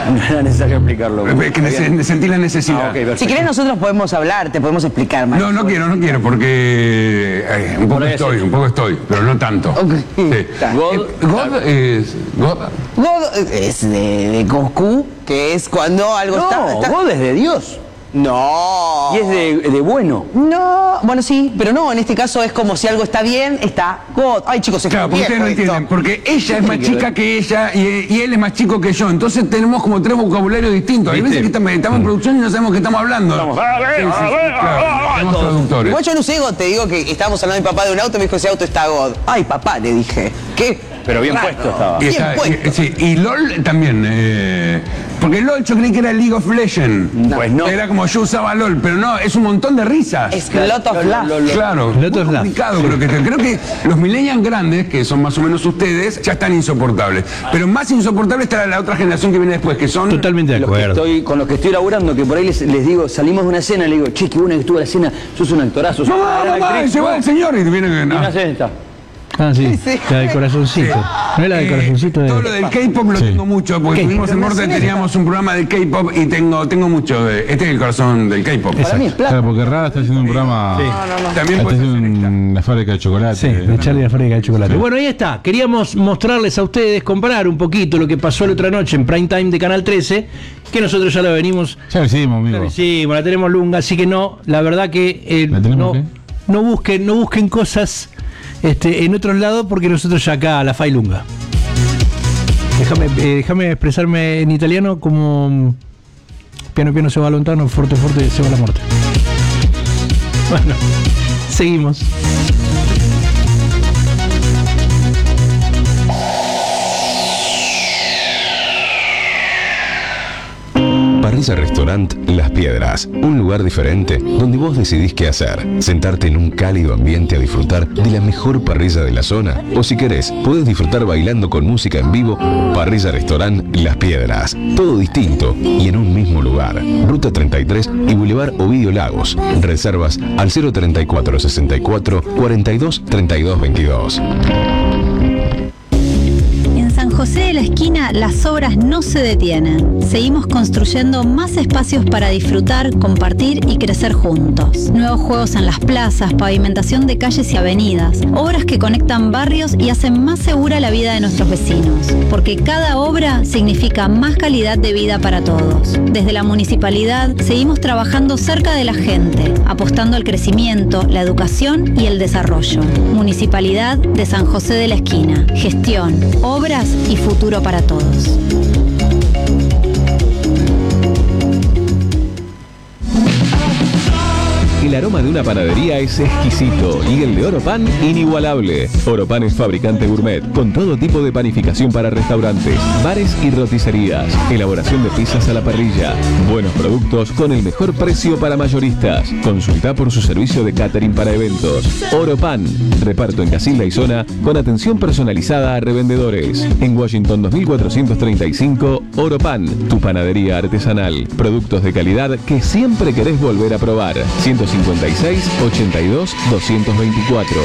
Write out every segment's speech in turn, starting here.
No era necesario explicarlo. Que sentí la necesidad. Okay, si querés nosotros podemos hablar, te podemos explicar más. No quiero, porque un poco estoy, pero no tanto. Okay. Sí. God es de Goku, que es cuando algo está... God es de Dios. No. Y es de bueno. No, bueno, sí, pero no, en este caso es como si algo está bien, está God. Ay, chicos, es claro, porque ustedes no entienden, porque ella es más chica que ella y él es más chico que yo, entonces tenemos como tres vocabularios distintos. Hay veces que estamos en producción y no sabemos qué estamos hablando. Somos productores. Igual yo no sé, te digo que estábamos hablando de mi papá de un auto, me dijo, ese auto está God. Ay, papá, le dije. ¿Qué? Pero bien puesto estaba. Bien puesto. Sí, y LOL también. Porque LOL yo creí que era League of Legends. No. Pues no. Era como yo usaba LOL, pero no, es un montón de risas. Es Lot of Love. Claro, muy complicado creo que los millennials grandes, que son más o menos ustedes, ya están insoportables. Pero más insoportable estará la otra generación que viene después, que son... Totalmente de acuerdo. Con los que estoy laburando, que por ahí les digo, salimos de una cena, le digo, che, qué buena que estuvo la cena, sos un actorazo. Mamá, se va el señor y viene que... Y una cena está. Ah, sí, la del corazoncito. No es la del corazoncito de... Todo lo del K-pop lo tengo mucho, porque estuvimos en Morte, teníamos un programa de K-pop y tengo mucho de... Este es el corazón del K-pop. Para mí es plata. Claro, porque Rada está haciendo un programa... También está puede ser haciendo la fábrica de chocolate. Sí, de Charlie y la fábrica de chocolate. Bueno, ahí está. Queríamos mostrarles a ustedes, comparar un poquito lo que pasó la otra noche en Prime Time de Canal 13, que nosotros ya lo venimos... Ya lo hicimos, amigo. Sí, la tenemos lunga, así que no, la verdad que no busquen cosas en otros lados, porque nosotros ya acá la fai lunga. Déjame expresarme en italiano como piano piano se va lontano, forte forte se va la muerte. Bueno, seguimos. Parrilla Restaurant Las Piedras, un lugar diferente donde vos decidís qué hacer. Sentarte en un cálido ambiente a disfrutar de la mejor parrilla de la zona. O si querés, podés disfrutar bailando con música en vivo. Parrilla Restaurant Las Piedras, todo distinto y en un mismo lugar. Ruta 33 y Boulevard Ovidio Lagos. Reservas al 034 64 42 32 22. San José de la Esquina, las obras no se detienen. Seguimos construyendo más espacios para disfrutar, compartir y crecer juntos. Nuevos juegos en las plazas, pavimentación de calles y avenidas, obras que conectan barrios y hacen más segura la vida de nuestros vecinos. Porque cada obra significa más calidad de vida para todos. Desde la municipalidad seguimos trabajando cerca de la gente, apostando al crecimiento, la educación y el desarrollo. Municipalidad de San José de la Esquina. Gestión, obras y futuro para todos. El aroma de una panadería es exquisito y el de Oropan inigualable. Oropan es fabricante gourmet con todo tipo de panificación para restaurantes, bares y roticerías. Elaboración de pizzas a la parrilla. Buenos productos con el mejor precio para mayoristas. Consulta por su servicio de catering para eventos. Oropan. Reparto en Casilda y zona con atención personalizada a revendedores. En Washington 2435, Oropan. Tu panadería artesanal. Productos de calidad que siempre querés volver a probar. 156 82 224.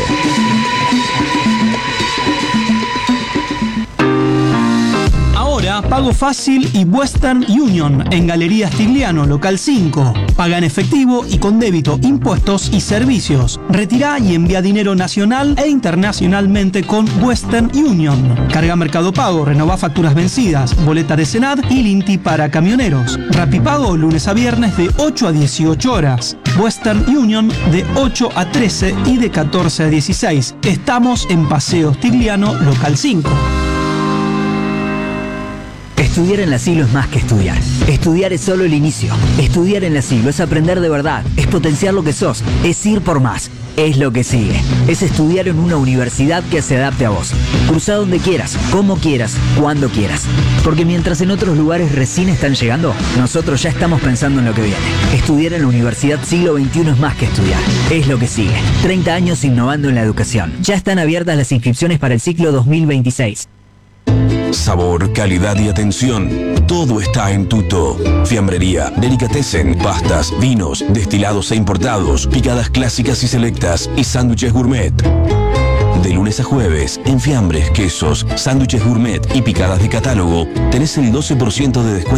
Ahora, pago fácil y Western Union en Galería Stigliano, local 5. Paga en efectivo y con débito, impuestos y servicios. Retirá y envía dinero nacional e internacionalmente con Western Union. Carga Mercado Pago, renová facturas vencidas, boleta de Senad y Linti para camioneros. Rapipago lunes a viernes de 8 a 18 horas. Western Union de 8 a 13 y de 14 a 16. Estamos en Paseo Stigliano, local 5. Estudiar en la Siglo es más que estudiar. Estudiar es solo el inicio. Estudiar en la Siglo es aprender de verdad, es potenciar lo que sos, es ir por más. Es lo que sigue. Es estudiar en una universidad que se adapte a vos. Cruza donde quieras, como quieras, cuando quieras. Porque mientras en otros lugares recién están llegando, nosotros ya estamos pensando en lo que viene. Estudiar en la Universidad Siglo XXI es más que estudiar. Es lo que sigue. 30 años innovando en la educación. Ya están abiertas las inscripciones para el ciclo 2026. Sabor, calidad y atención. Todo está en Tuto. Fiambrería, delicatessen, pastas, vinos, destilados e importados, picadas clásicas y selectas y sándwiches gourmet. De lunes a jueves, en fiambres, quesos, sándwiches gourmet y picadas de catálogo, tenés el 12% de descuento